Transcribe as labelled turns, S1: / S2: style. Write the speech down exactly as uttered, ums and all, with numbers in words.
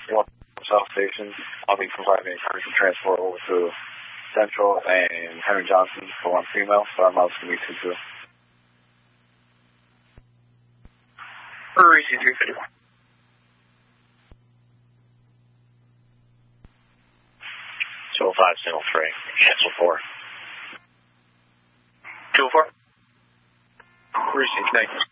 S1: one South Station. I'll be providing emergency transport over to Central and Henry Johnson for one female, so I'm also going to be two two.
S2: Receive three fifty-one.
S3: two oh five, single three. Cancel four.
S2: two oh four. Receive, thank you.